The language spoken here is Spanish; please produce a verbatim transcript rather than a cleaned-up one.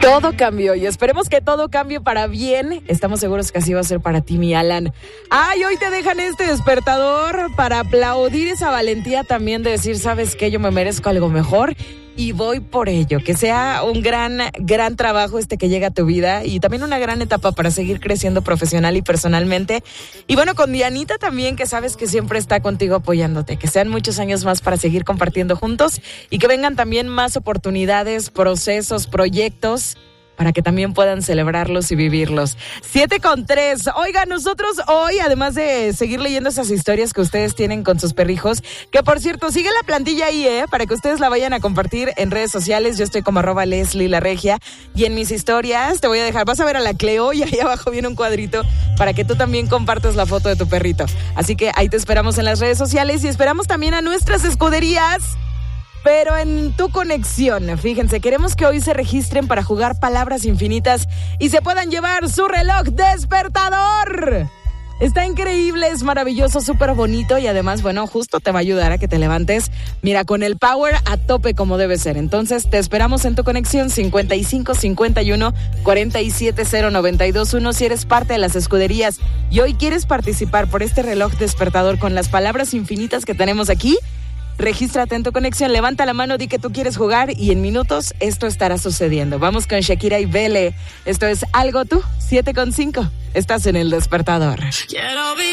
Todo cambió y esperemos que todo cambie para bien. Estamos seguros que así va a ser para ti, mi Alan. Ay, hoy te dejan este despertador para aplaudir esa valentía también de decir, ¿sabes qué? Yo me merezco algo mejor y voy por ello. Que sea un gran, gran trabajo este que llega a tu vida y también una gran etapa para seguir creciendo profesional y personalmente. Y bueno, con Dianita también, que sabes que siempre está contigo apoyándote. Que sean muchos años más para seguir compartiendo juntos y que vengan también más oportunidades, procesos, proyectos, para que también puedan celebrarlos y vivirlos. Siete con tres. Oiga, nosotros hoy, además de seguir leyendo esas historias que ustedes tienen con sus perrijos, que por cierto, sigue la plantilla ahí, ¿eh? Para que ustedes la vayan a compartir en redes sociales. Yo estoy como arroba Leslie La Regia. Y en mis historias te voy a dejar, vas a ver a la Cleo y ahí abajo viene un cuadrito para que tú también compartas la foto de tu perrito. Así que ahí te esperamos en las redes sociales y esperamos también a nuestras escuderías. Pero en tu conexión, fíjense, queremos que hoy se registren para jugar palabras infinitas y se puedan llevar su reloj despertador. Está increíble, es maravilloso, súper bonito y además, bueno, justo te va a ayudar a que te levantes, mira, con el power a tope como debe ser. Entonces, te esperamos en tu conexión cincuenta y cinco cincuenta y uno cuarenta y siete cero noventa y dos uno si eres parte de las escuderías y hoy quieres participar por este reloj despertador con las palabras infinitas que tenemos aquí. Regístrate en tu conexión, levanta la mano, di que tú quieres jugar y en minutos esto estará sucediendo. Vamos con Shakira y Bele. Esto es Algo Tú, siete con cinco. Estás en el despertador.